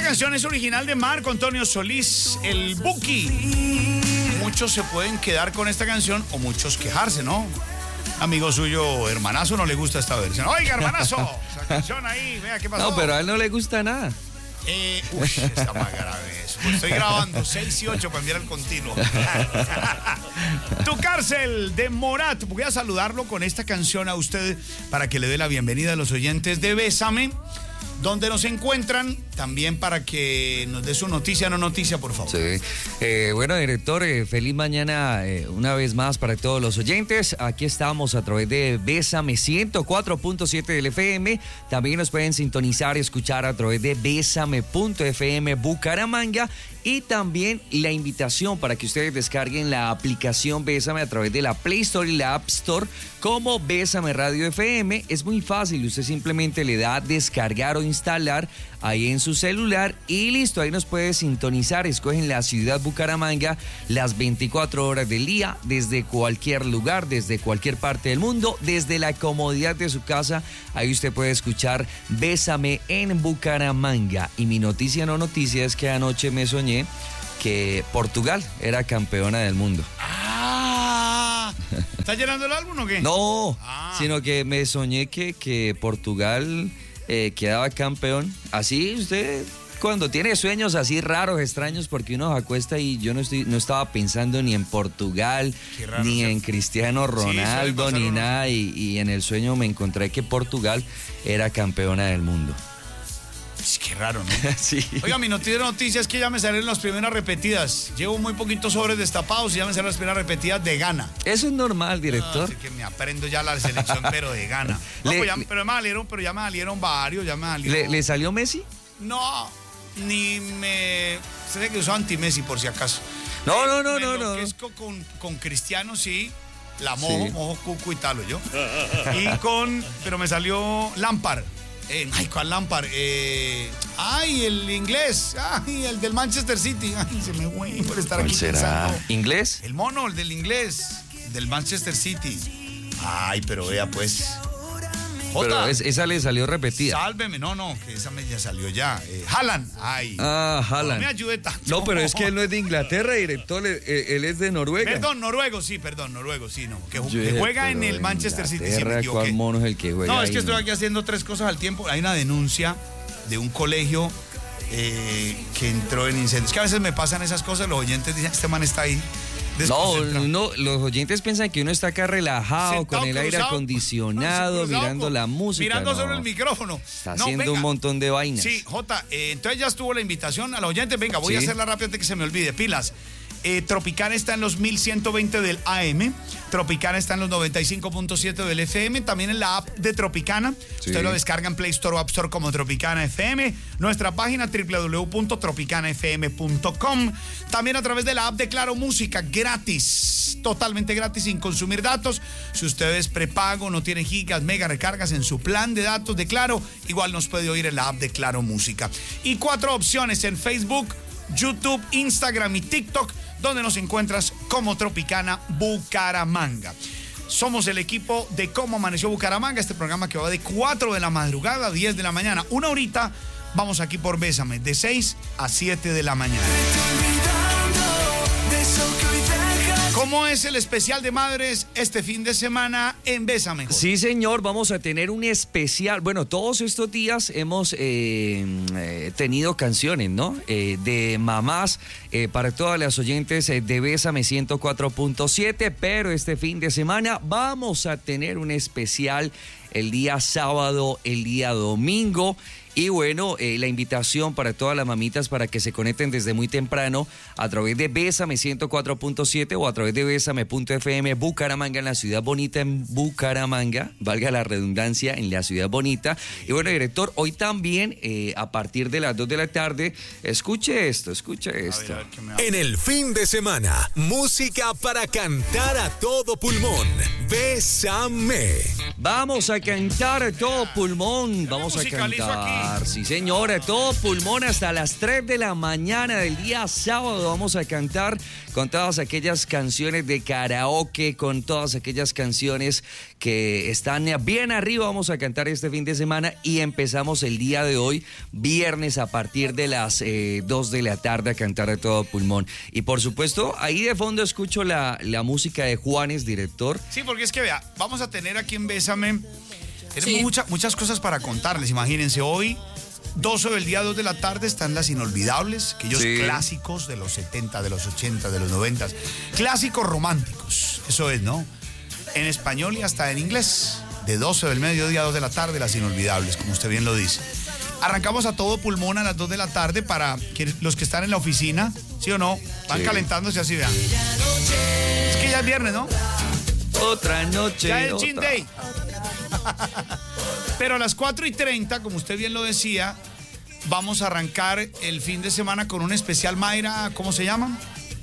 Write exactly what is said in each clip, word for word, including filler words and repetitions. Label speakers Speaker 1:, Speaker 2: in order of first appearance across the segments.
Speaker 1: canción es original de Marco Antonio Solís, el Buki. Muchos se pueden quedar con esta canción o muchos quejarse, ¿no? Amigo suyo, hermanazo, no le gusta esta versión. Oiga, hermanazo, esa canción ahí, vea qué pasó.
Speaker 2: No, pero a él no le gusta nada.
Speaker 1: Eh, uy, está más grave eso. Pues estoy grabando seis y ocho para enviar el continuo. Tu cárcel de Morat. Voy a saludarlo con esta canción a usted para que le dé la bienvenida a los oyentes de Bésame. ¿Dónde nos encuentran? También para que nos dé su noticia, no noticia, por favor.
Speaker 2: Sí. Eh, bueno, director, eh, feliz mañana eh, una vez más para todos los oyentes. Aquí estamos a través de Bésame ciento cuatro punto siete del F M. También nos pueden sintonizar y escuchar a través de bésame punto f m Bucaramanga. Y también la invitación para que ustedes descarguen la aplicación Bésame a través de la Play Store y la App Store como Bésame Radio F M. Es muy fácil, usted simplemente le da a descargar o instalar ahí en su celular y listo, ahí nos puede sintonizar. Escogen la ciudad Bucaramanga las veinticuatro horas del día, desde cualquier lugar, desde cualquier parte del mundo, desde la comodidad de su casa. Ahí usted puede escuchar Bésame en Bucaramanga. Y mi noticia no noticia es que anoche me soñé que Portugal era campeona del mundo.
Speaker 1: Ah, ¿está llenando el álbum o qué?
Speaker 2: No,
Speaker 1: ah.
Speaker 2: sino que me soñé que, que Portugal eh, quedaba campeón. Así usted cuando tiene sueños así raros, extraños, porque uno se acuesta y yo no estoy, no estaba pensando ni en Portugal,
Speaker 1: raro,
Speaker 2: ni
Speaker 1: ¿cierto?
Speaker 2: en Cristiano Ronaldo,
Speaker 1: sí,
Speaker 2: ni
Speaker 1: uno.
Speaker 2: nada, y, y en el sueño me encontré que Portugal era campeona del mundo.
Speaker 1: Es que raro, ¿no?
Speaker 2: Sí.
Speaker 1: Oiga, mi noticia, noticia es que ya me salieron las primeras repetidas. Llevo muy poquitos sobres destapados y ya me salieron las primeras repetidas de Ghana.
Speaker 2: Eso es normal, director.
Speaker 1: Ah, así que me aprendo ya la selección, pero de Ghana. No,
Speaker 2: Le-
Speaker 1: pues ya-
Speaker 2: le-
Speaker 1: pero, ya me salieron, pero ya me salieron varios, ya me salieron.
Speaker 2: ¿Le, le salió Messi?
Speaker 1: No, ni me... Sé que uso anti-Messi por si acaso.
Speaker 2: No, no, no,
Speaker 1: Me
Speaker 2: no, no.
Speaker 1: enloquezco con, con Cristiano, sí. La mojo,
Speaker 2: Sí.
Speaker 1: mojo, cuco y talo yo. Y con... Pero me salió Lampard. Eh, ay, ¿cuál Lampard? Eh, ay, el inglés. Ay, el del Manchester City. Ay, se me fue por estar
Speaker 2: ¿Cuál
Speaker 1: aquí
Speaker 2: será?
Speaker 1: pensando.
Speaker 2: ¿Inglés?
Speaker 1: El mono, el del inglés. Del Manchester City. Ay, pero vea pues. Jota,
Speaker 2: Pero es- esa le salió repetida.
Speaker 1: sálveme. No, no, que esa me ya salió ya. Eh, Haaland. Ay.
Speaker 2: Ah,
Speaker 1: No
Speaker 2: Haaland.
Speaker 1: me ayude tanto.
Speaker 2: No, pero es que él no es de Inglaterra, director, él, él es de Noruega.
Speaker 1: Perdón, noruego, sí, perdón, noruego, sí, no. Que, ju-
Speaker 2: Yo
Speaker 1: que
Speaker 2: dije,
Speaker 1: juega en
Speaker 2: pero
Speaker 1: el Manchester City, sí, me
Speaker 2: Inglaterra,
Speaker 1: equivoqué.
Speaker 2: ¿cuál mono es el que juega
Speaker 1: No, es
Speaker 2: ahí,
Speaker 1: que estoy
Speaker 2: no?
Speaker 1: aquí haciendo tres cosas al tiempo. Hay una denuncia de un colegio eh, que entró en incendios. Que a veces me pasan esas cosas, los oyentes dicen, este man está ahí
Speaker 2: No,
Speaker 1: desconcentrado.
Speaker 2: no, los oyentes piensan que uno está acá relajado,
Speaker 1: Sentado,
Speaker 2: con el aire
Speaker 1: cruzado,
Speaker 2: acondicionado,
Speaker 1: cruzado,
Speaker 2: mirando
Speaker 1: con-
Speaker 2: la música.
Speaker 1: Mirando
Speaker 2: no.
Speaker 1: solo el micrófono.
Speaker 2: Está
Speaker 1: No,
Speaker 2: haciendo
Speaker 1: venga.
Speaker 2: un montón de vainas.
Speaker 1: Sí, Jota, eh, entonces ya estuvo la invitación a los oyentes. Venga, voy
Speaker 2: Sí.
Speaker 1: a hacerla rápido antes que se me olvide. Pilas. Eh, Tropicana está en los mil ciento veinte del A M. Tropicana está en los noventa y cinco punto siete del F M. También en la app de Tropicana.
Speaker 2: Sí.
Speaker 1: Usted lo descarga en Play Store o App Store como Tropicana F M. Nuestra página doble u doble u doble u punto tropicana f m punto com. También a través de la app de Claro Música, gratis. Totalmente gratis, sin consumir datos. Si usted es prepago, no tiene gigas, mega recargas en su plan de datos de Claro, igual nos puede oír en la app de Claro Música. Y cuatro opciones en Facebook, YouTube, Instagram y TikTok, donde nos encuentras como Tropicana Bucaramanga. Somos el equipo de Cómo Amaneció Bucaramanga, este programa que va de cuatro de la madrugada a diez de la mañana. Una horita, vamos aquí por Bésame, de seis a siete de la mañana. ¿Cómo es el especial de madres este fin de semana en Bésame? Jorge?
Speaker 2: Sí, señor, vamos a tener un especial. Bueno, todos estos días hemos eh, eh, tenido canciones, ¿no? Eh, de mamás eh, para todas las oyentes eh, de Bésame ciento cuatro punto siete, pero este fin de semana vamos a tener un especial el día sábado, el día domingo. Y bueno, eh, la invitación para todas las mamitas para que se conecten desde muy temprano a través de Bésame ciento cuatro punto siete o a través de bésame punto f m Bucaramanga, en la ciudad bonita en Bucaramanga, valga la redundancia, en la ciudad bonita. Y bueno, director, hoy también eh, a partir de las dos de la tarde, escuche esto, escuche
Speaker 1: A ver,
Speaker 2: esto.
Speaker 1: a ver, ¿qué me habla?
Speaker 3: En el fin de semana, música para cantar a todo pulmón. Bésame.
Speaker 2: Vamos a cantar a todo pulmón, vamos a
Speaker 1: musicalizo
Speaker 2: cantar.
Speaker 1: aquí.
Speaker 2: cantar, sí señora, todo pulmón hasta las tres de la mañana del día sábado. Vamos a cantar con todas aquellas canciones de karaoke, con todas aquellas canciones que están bien arriba. Vamos a cantar este fin de semana y empezamos el día de hoy, viernes, a partir de las eh, dos de la tarde a cantar de todo pulmón. Y por supuesto, ahí de fondo escucho la, la música de Juanes, director.
Speaker 1: Sí, porque es que vea, vamos a tener aquí en Bésame, tenemos
Speaker 4: Sí.
Speaker 1: mucha, muchas cosas para contarles. Imagínense, hoy, doce del día, dos de la tarde, están las inolvidables, aquellos
Speaker 2: Sí.
Speaker 1: clásicos de los setenta, de los ochenta, de los noventa, clásicos románticos, eso es, ¿no? En español y hasta en inglés, de doce del mediodía a dos de la tarde, las inolvidables, como usted bien lo dice. Arrancamos a todo pulmón a las dos de la tarde para que los que están en la oficina, ¿sí o no? Van
Speaker 2: Sí.
Speaker 1: calentándose así, vean. Es que ya es viernes, ¿no?
Speaker 2: Otra noche.
Speaker 1: Ya es
Speaker 2: otra.
Speaker 1: Chin Day. Pero a las cuatro y treinta, como usted bien lo decía, vamos a arrancar el fin de semana con un especial, Mayra, ¿cómo se llama?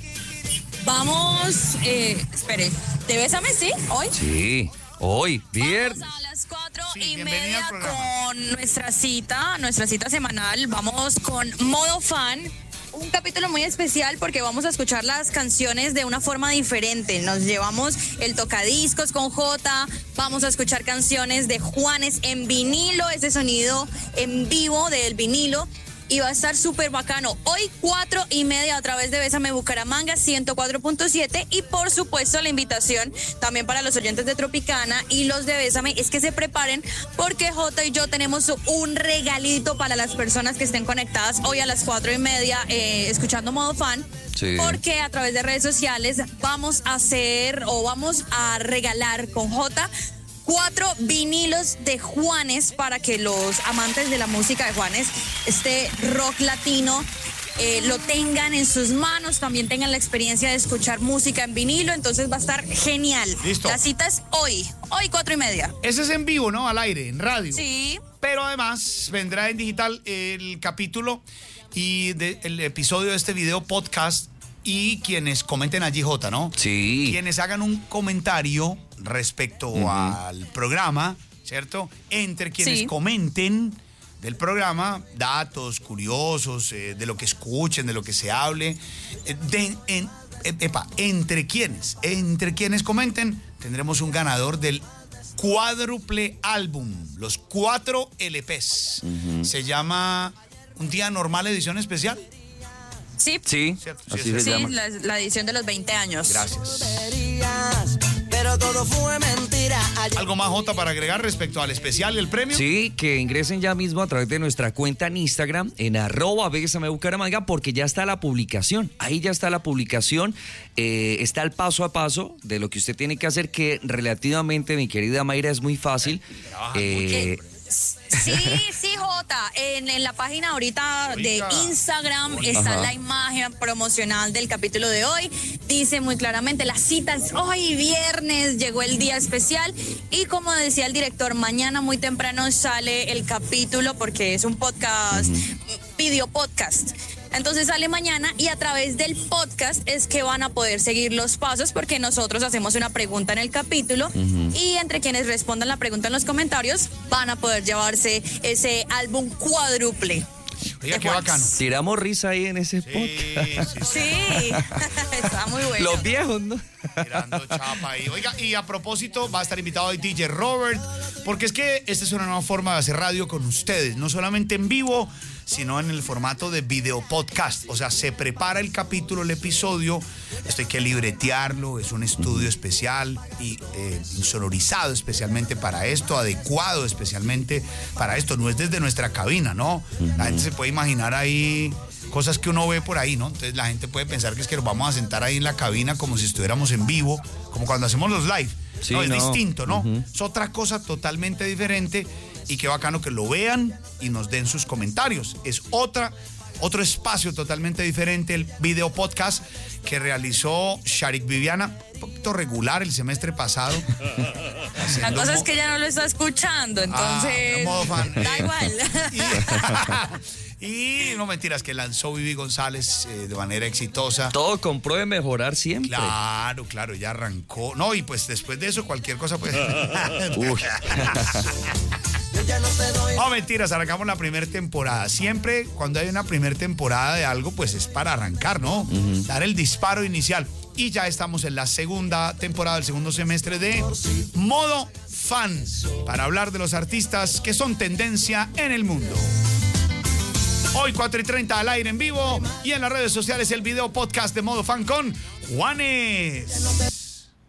Speaker 4: Vamos, eh, espere, ¿te Bésame, sí? ¿Hoy?
Speaker 2: Sí, hoy, viernes.
Speaker 4: Vamos a las cuatro
Speaker 1: Sí,
Speaker 4: y
Speaker 1: bienvenida
Speaker 4: media
Speaker 1: al programa.
Speaker 4: con nuestra cita, nuestra cita semanal. Vamos con Modo Fan. Un capítulo muy especial porque vamos a escuchar las canciones de una forma diferente. Nos llevamos el tocadiscos con Jota, vamos a escuchar canciones de Juanes en vinilo, ese sonido en vivo del vinilo. Y va a estar súper bacano. Hoy, cuatro y media, a través de Bésame Bucaramanga, ciento cuatro punto siete. Y por supuesto, la invitación también para los oyentes de Tropicana y los de Bésame es que se preparen porque Jota y yo tenemos un regalito para las personas que estén conectadas hoy a las cuatro y media eh, escuchando Modo Fan.
Speaker 2: Sí.
Speaker 4: Porque a través de redes sociales vamos a hacer o vamos a regalar con Jota cuatro vinilos de Juanes para que los amantes de la música de Juanes, este rock latino, eh, lo tengan en sus manos, también tengan la experiencia de escuchar música en vinilo, entonces va a estar genial.
Speaker 1: Listo.
Speaker 4: La cita es hoy, hoy cuatro y media.
Speaker 1: Ese es en vivo, ¿no? Al aire, en radio.
Speaker 4: Sí.
Speaker 1: Pero además vendrá en digital el capítulo y de- el episodio de este video podcast y quienes comenten allí, Jota, ¿no?
Speaker 2: Sí.
Speaker 1: Quienes hagan un comentario respecto al programa, ¿cierto? Entre quienes
Speaker 4: Sí.
Speaker 1: comenten del programa, datos curiosos, eh, de lo que escuchen, de lo que se hable, eh, de, en, eh, epa, entre quienes, entre quienes comenten, tendremos un ganador del cuádruple álbum, los cuatro L Pes. Se llama Un Día Normal Edición Especial.
Speaker 4: Sí.
Speaker 2: Sí,
Speaker 1: Cierto, sí,
Speaker 2: así
Speaker 1: sí.
Speaker 2: se
Speaker 4: Sí,
Speaker 2: llama.
Speaker 4: la, la edición de los veinte años.
Speaker 1: Gracias.
Speaker 5: Pero todo fue mentira.
Speaker 1: ¿Algo más, Jota, para agregar respecto al especial y el premio?
Speaker 2: Sí, que ingresen ya mismo a través de nuestra cuenta en Instagram, en arroba Bésame Bucaramanga, porque ya está la publicación. Ahí ya está la publicación. Eh, está el paso a paso de lo que usted tiene que hacer, que relativamente, mi querida Mayra, es muy fácil. Eh,
Speaker 4: Sí, sí, Jota. En, en la página ahorita de
Speaker 1: Oiga.
Speaker 4: Instagram
Speaker 1: Oiga.
Speaker 4: está
Speaker 2: Ajá.
Speaker 4: la imagen promocional del capítulo de hoy. Dice muy claramente, las citas hoy viernes, llegó el día especial. Y como decía el director, mañana muy temprano sale el capítulo porque es un podcast, video podcast. Entonces sale mañana y a través del podcast es que van a poder seguir los pasos porque nosotros hacemos una pregunta en el capítulo y entre quienes respondan la pregunta en los comentarios van a poder llevarse ese álbum cuádruple.
Speaker 1: Oiga,
Speaker 4: de
Speaker 1: qué
Speaker 4: Juanes.
Speaker 1: bacano.
Speaker 2: tiramos risa ahí en ese
Speaker 1: Sí,
Speaker 2: podcast.
Speaker 1: sí, sí.
Speaker 4: Sí, está muy bueno.
Speaker 2: Los viejos, ¿no?
Speaker 1: Tirando chapa ahí. Oiga, y a propósito, va a estar invitado hoy D J Robert, porque es que esta es una nueva forma de hacer radio con ustedes, no solamente en vivo, sino en el formato de video podcast. O sea, se prepara el capítulo, el episodio, esto hay que libretearlo, es un estudio especial y eh, insonorizado especialmente para esto, adecuado especialmente para esto, no es desde nuestra cabina, ¿no? La gente se puede imaginar ahí cosas que uno ve por ahí, ¿no? Entonces la gente puede pensar que es que nos vamos a sentar ahí en la cabina como si estuviéramos en vivo, como cuando hacemos los live.
Speaker 2: Sí,
Speaker 1: no, es
Speaker 2: no.
Speaker 1: distinto, ¿no?
Speaker 2: Ujú.
Speaker 1: Es otra cosa totalmente diferente y qué bacano que lo vean y nos den sus comentarios. Es otra, otro espacio totalmente diferente, el video podcast que realizó Sharik Viviana, un poquito regular el semestre pasado.
Speaker 4: La
Speaker 1: haciendo
Speaker 4: cosa es
Speaker 1: mo-
Speaker 4: que ya no lo está escuchando,
Speaker 1: Ah,
Speaker 4: entonces
Speaker 1: modo fan.
Speaker 4: da
Speaker 1: Eh,
Speaker 4: igual.
Speaker 1: Y, y no mentiras, que lanzó Vivi González eh, de manera exitosa.
Speaker 2: Todo con pro de mejorar siempre.
Speaker 1: Claro, claro, ya arrancó. No, y pues después de eso cualquier cosa pues.
Speaker 2: Uy.
Speaker 5: ya no te doy.
Speaker 1: No, mentiras, arrancamos la primera temporada. Siempre cuando hay una primera temporada de algo, pues es para arrancar, ¿no? Uh-huh. Dar el disparo inicial. Y ya estamos en la segunda temporada, el segundo semestre de Modo Fan, para hablar de los artistas que son tendencia en el mundo. Hoy cuatro y treinta al aire en vivo y en las redes sociales el video podcast de Modo Fan con Juanes.